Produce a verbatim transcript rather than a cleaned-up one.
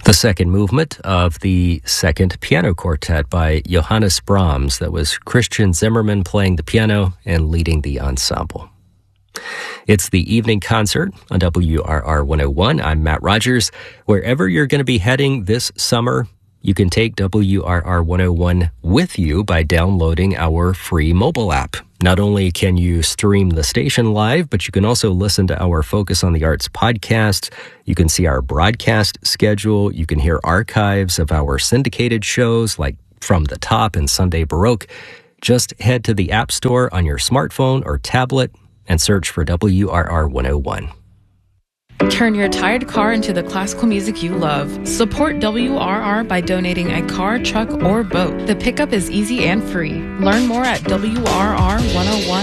The second movement of the Second Piano Quartet by Johannes Brahms. That was Christian Zimmerman playing the piano and leading the ensemble. It's the evening concert on W R R one oh one. I'm Matt Rogers. Wherever you're going to be heading this summer, you can take W R R one oh one with you by downloading our free mobile app. Not only can you stream the station live, but you can also listen to our Focus on the Arts podcast. You can see our broadcast schedule. You can hear archives of our syndicated shows like From the Top and Sunday Baroque. Just head to the App Store on your smartphone or tablet and search for W R R one oh one. Turn your tired car into the classical music you love. Support W R R by donating a car, truck, or boat. The pickup is easy and free. Learn more at W R R one oh one